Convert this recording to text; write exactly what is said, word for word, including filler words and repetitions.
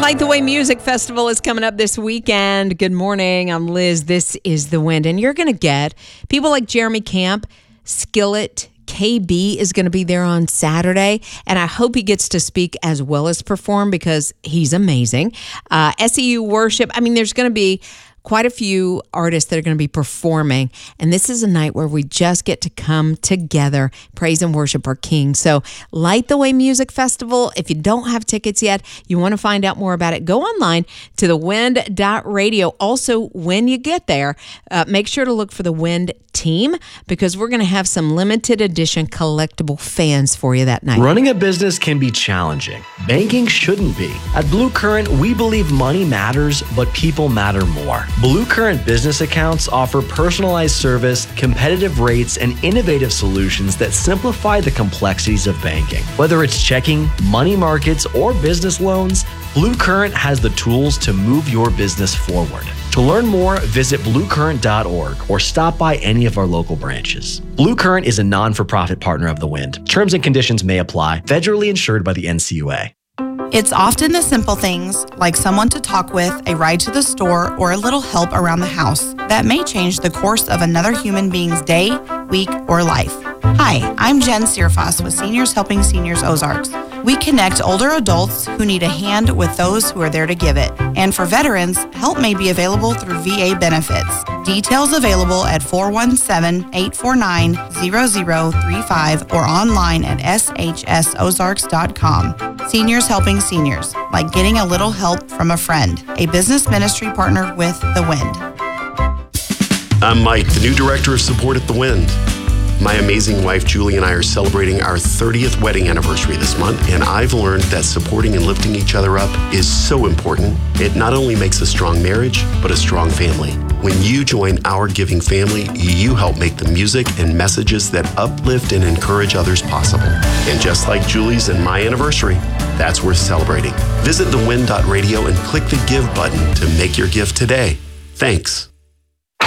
Light the Way Music Festival is coming up this weekend. Good morning. I'm Liz. This is The Wind. And you're going to get people like Jeremy Camp, Skillet, K B is going to be there on Saturday, and I hope he gets to speak as well as perform because he's amazing. Uh, S E U Worship, I mean, there's going to be quite a few artists that are going to be performing, and this is a night where we just get to come together, praise and worship our King. So Light the Way Music Festival, if you don't have tickets yet, you want to find out more about it, go online to the wind dot radio. Also, when you get there, uh, make sure to look for the Wind team because we're going to have some limited edition collectible fans for you that night. Running a business can be challenging. Banking shouldn't be. At Blue Current, we believe money matters, but people matter more. Blue Current business accounts offer personalized service, competitive rates, and innovative solutions that simplify the complexities of banking. Whether it's checking, money markets, or business loans, Blue Current has the tools to move your business forward. To learn more, visit blue current dot org or stop by any of our local branches. Blue Current is a non-for-profit partner of The Wind. Terms and conditions may apply. Federally insured by the N C U A. It's often the simple things, like someone to talk with, a ride to the store, or a little help around the house, that may change the course of another human being's day, week, or life. Hi, I'm Jen Searfoss with Seniors Helping Seniors Ozarks. We connect older adults who need a hand with those who are there to give it. And for veterans, help may be available through V A benefits. Details available at four one seven, eight four nine, zero zero three five or online at s h s ozarks dot com. Seniors Helping Seniors, like getting a little help from a friend. A business ministry partner with The Wind. I'm Mike, the new director of support at The Wind. My amazing wife, Julie, and I are celebrating our thirtieth wedding anniversary this month, and I've learned that supporting and lifting each other up is so important. It not only makes a strong marriage, but a strong family. When you join our giving family, you help make the music and messages that uplift and encourage others possible. And just like Julie's and my anniversary, that's worth celebrating. Visit the wind dot radio and click the Give button to make your gift today. Thanks.